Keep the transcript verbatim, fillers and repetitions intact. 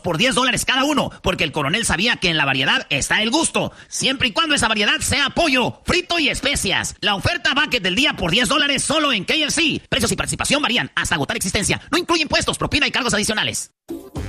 por diez dólares cada uno, porque el coronel sabía que en la variedad está el gusto, siempre y cuando esa variedad sea pollo, frito y especias. La oferta bucket del día por diez dólares solo en K F C. Precios y participación varían hasta agotar existencia. No incluye impuestos, propina y cargos adicionales.